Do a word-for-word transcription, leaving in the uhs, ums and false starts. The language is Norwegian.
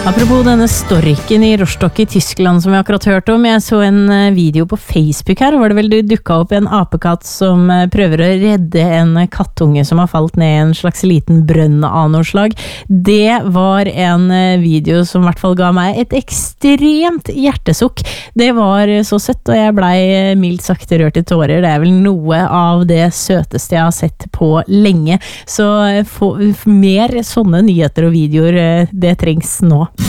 Apropos denne storken i Rostock i Tyskland som vi akkurat hørt om, jeg så en video på Facebook her, var det vel du dukket opp en apekatt som prøver å redde en kattunge som har falt ned i en slags liten brønn av noe slag. Det var en video som i hvert fall ga meg et ekstremt hjertesukk. Det var så søtt, og jeg blei mildt sagt rørt i tårer. Det er vel noe av det søteste jeg har sett på lenge. Så få, mer sånne nyheter og videoer, det trengs nå.